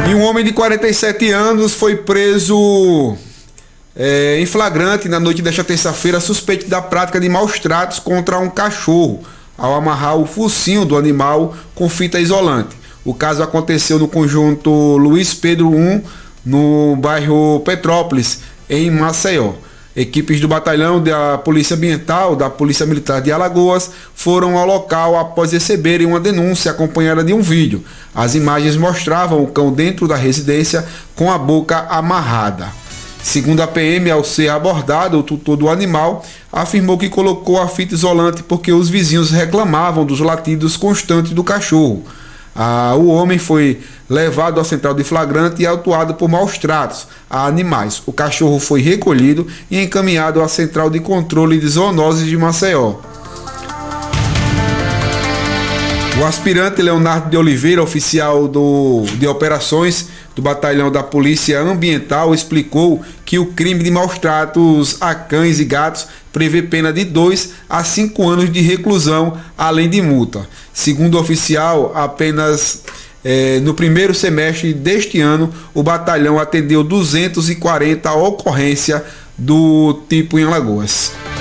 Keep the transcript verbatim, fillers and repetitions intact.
E um homem de quarenta e sete anos foi preso é, em flagrante na noite desta terça-feira, suspeito da prática de maus tratos contra um cachorro, ao amarrar o focinho do animal com fita isolante. O caso aconteceu no conjunto Luiz Pedro um, no bairro Petrópolis, em Maceió. Equipes do batalhão da Polícia Ambiental da Polícia Militar de Alagoas foram ao local após receberem uma denúncia acompanhada de um vídeo. As imagens mostravam o cão dentro da residência com a boca amarrada. Segundo a P M, ao ser abordado, o tutor do animal afirmou que colocou a fita isolante porque os vizinhos reclamavam dos latidos constantes do cachorro. Ah, o homem foi levado à central de flagrante e autuado por maus tratos a animais. O cachorro foi recolhido e encaminhado à central de controle de zoonoses de Maceió. O aspirante Leonardo de Oliveira, oficial do, de operações do batalhão da Polícia Ambiental, explicou que o crime de maus tratos a cães e gatos prevê pena de dois a cinco anos de reclusão, além de multa. Segundo o oficial, apenas eh, no primeiro semestre deste ano, o batalhão atendeu duzentas e quarenta ocorrências do tipo em Alagoas.